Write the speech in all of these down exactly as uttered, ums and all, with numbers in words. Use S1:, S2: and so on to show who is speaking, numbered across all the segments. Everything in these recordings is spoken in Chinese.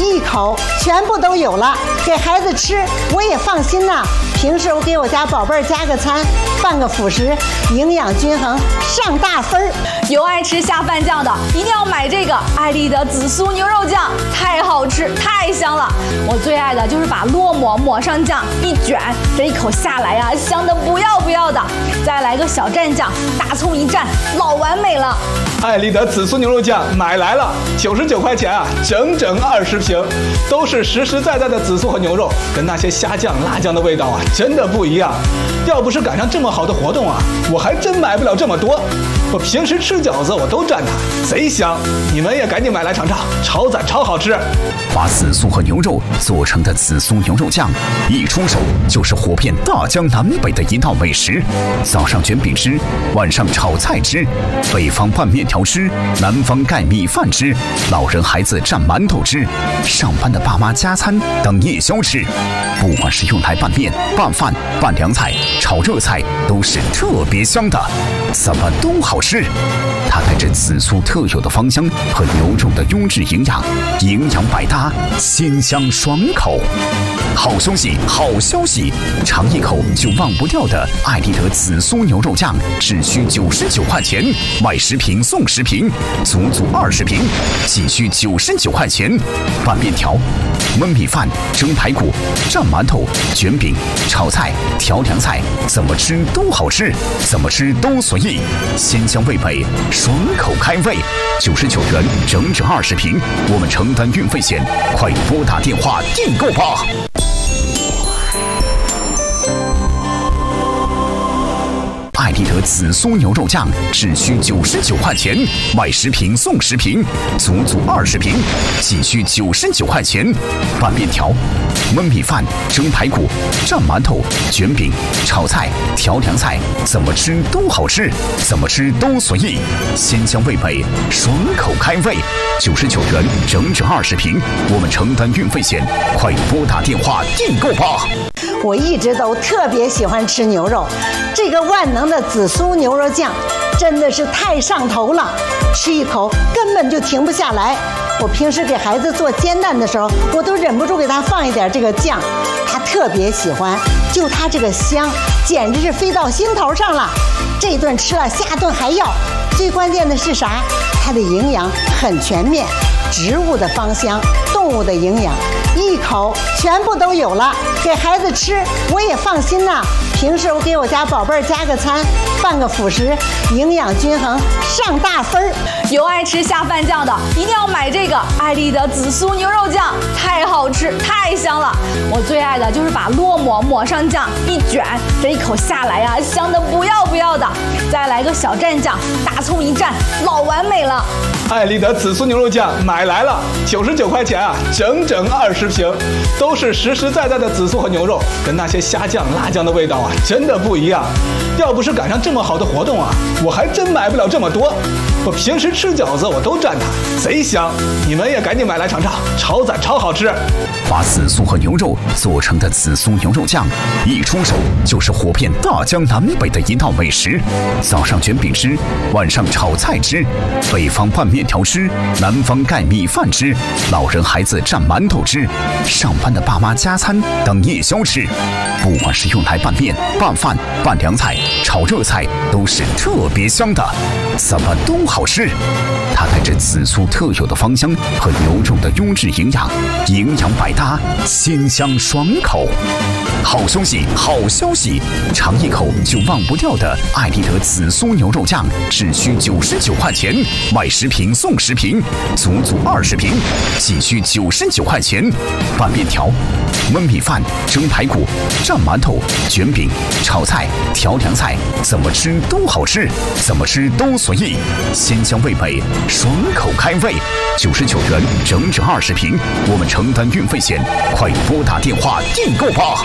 S1: 一口全部都有了，给孩子吃我也放心呐。平时我给我家宝贝儿加个餐，办个辅食，营养均衡，上大分儿。
S2: 有爱吃下饭酱的，一定要买这个爱丽的紫苏牛肉酱，太好吃，太香了。我最爱的就是把烙馍抹上酱，一卷，这一口下来呀，香的不要不要的。再来个小蘸酱，大葱一蘸，老完美了。
S3: 爱丽的紫苏牛肉酱买来了，九十九块钱啊，整整二十瓶，都是实实在在的紫苏和牛肉，跟那些虾酱、辣酱的味道啊，真的不一样。要不是赶上这么好的活动啊，我还真买不了这么多。我平时吃饺子我都蘸它，贼香。你们也赶紧买来尝尝，超赞超好吃。
S4: 把紫苏和牛肉做成的紫苏牛肉酱，一出手就是火遍大江南北的一道美食。早上卷饼吃，晚上炒菜吃，北方拌面条吃，南方盖米饭吃，老人孩子蘸馒头吃，上班的爸妈加餐当夜宵吃。不管是用来拌面、拌饭、拌凉菜、炒热菜，都是特别香的，怎么都好吃。它带着紫苏特有的芳香和牛肉的优质营养，营养百搭，鲜香爽口。好消息，好消息！尝一口就忘不掉的爱丽德紫苏牛肉酱，只需九十九块钱，买十瓶送十瓶，足足二十瓶，仅需九十九块钱。拌面条、焖米饭、蒸排骨、蘸馒头、卷饼、炒菜、调凉菜，怎么吃都好吃，怎么吃都随意，鲜香味美，爽口开胃。九十九元，整整二十瓶，我们承担运费险，快拨打电话订购吧。爱丽德紫苏牛肉酱只需九十九块钱，买十瓶送十瓶，足足二十瓶，仅需九十九块钱。拌面条、焖米饭、蒸排骨、蘸馒头、卷饼、炒菜、调凉菜，怎么吃都好吃，怎么吃都随意，鲜香味美，爽口开胃。九十九元，整整二十瓶，我们承担运费险，快拨打电话订购吧。
S1: 我一直都特别喜欢吃牛肉，这个万能的紫苏牛肉酱真的是太上头了，吃一口根本就停不下来。我平时给孩子做煎蛋的时候，我都忍不住给他放一点这个酱，他特别喜欢，就他这个香，简直是飞到心头上了。这顿吃了，下顿还要。最关键的是啥？它的营养很全面，植物的芳香，动物的营养，一口全部都有了，给孩子吃我也放心呐。平时我给我家宝贝儿加个餐，办个辅食，营养均衡，上大分儿。
S2: 有爱吃下饭酱的，一定要买这个爱丽的紫苏牛肉酱，太好吃，太香了。我最爱的就是把烙馍抹上酱，一卷，这一口下来呀，香的不要不要的。再来个小蘸酱，大葱一蘸，老完美了。
S3: 爱丽德紫苏牛肉酱买来了，九十九块钱啊，整整二十瓶，都是实实在在的紫苏和牛肉，跟那些虾酱、辣酱的味道啊，真的不一样。要不是赶上这么好的活动啊，我还真买不了这么多。我平时吃饺子我都蘸它，贼香。你们也赶紧买来尝尝，超赞超好吃。
S4: 把紫苏和牛肉做成的紫苏牛肉酱，一出手就是火遍大江南北的一道美食。早上卷饼吃，晚上炒菜吃，北方拌面条吃，南方盖米饭吃，老人孩子蘸馒头吃，上班的爸妈加餐当夜宵吃。不管是用来拌面、拌饭、拌凉菜、炒热菜，都是特别香的，怎么都好吃。它带着紫苏特有的芳香和牛肉的优质营养，营养百搭，鲜香爽口。好消息，好消息！尝一口就忘不掉的爱丽德紫苏牛肉酱，只需九十九块钱，买十瓶送十瓶，足足二十瓶，仅需九十九块钱。拌面条、焖米饭、蒸排骨、蘸馒头、卷饼、炒菜、调凉菜，怎么吃都好吃，怎么吃都随意，鲜香味美，爽口开胃。九十九元，整整二十瓶，我们承担运费险，快拨打电话订购吧。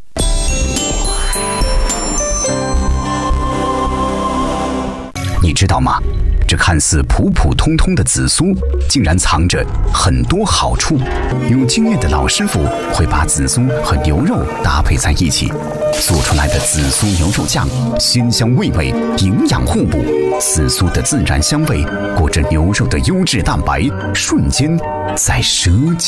S4: 你知道吗？这看似普普通通的紫苏，竟然藏着很多好处。有经验的老师傅会把紫苏和牛肉搭配在一起，做出来的紫苏牛肉酱鲜香味美，营养互补。紫苏的自然香味裹着牛肉的优质蛋白，瞬间在舌尖